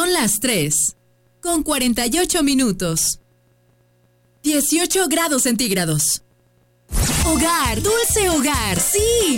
Son las 3:48. 18 grados centígrados. Hogar, dulce hogar, sí.